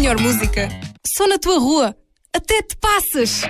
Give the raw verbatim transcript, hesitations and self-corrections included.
melhor música, só na tua rua. Até te passas!